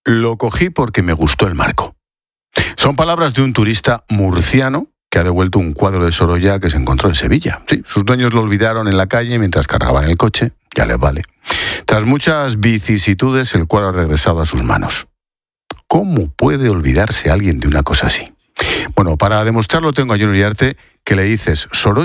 Lo cogí porque me gustó el marco. Son palabras de un turista murciano que ha devuelto un cuadro de Sorolla que se encontró en Sevilla. Sí, sus dueños lo olvidaron en la calle mientras cargaban el coche, ya les vale. Tras muchas vicisitudes, el cuadro ha regresado a sus manos. ¿Cómo puede olvidarse alguien de una cosa así? Bueno, para demostrarlo tengo a John Uriarte, que le dices Sorolla